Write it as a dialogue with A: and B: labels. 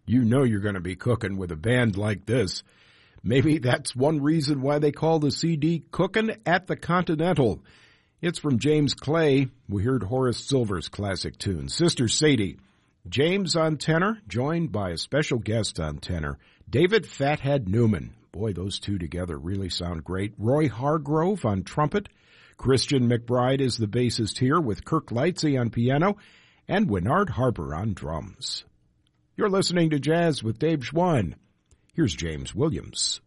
A: You know you're going to be cooking with a band like this. Maybe that's one reason why they call the CD Cookin' at the Continental. It's from James Clay. We heard Horace Silver's classic tune, Sister Sadie. James on tenor, joined by a special guest on tenor, David Fathead Newman. Boy, those two together really sound great. Roy Hargrove on trumpet. Christian McBride is the bassist here with Kirk Lightsey on piano and Winard Harper on drums. You're listening to Jazz with Dave Schwein. Here's James Williams.